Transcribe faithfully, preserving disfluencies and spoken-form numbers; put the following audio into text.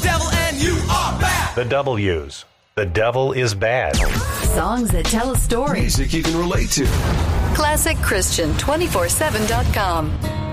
devil and you are bad. The W's. The devil is bad. Songs that tell a story. Music you can relate to. Classic Christian two forty-seven dot com.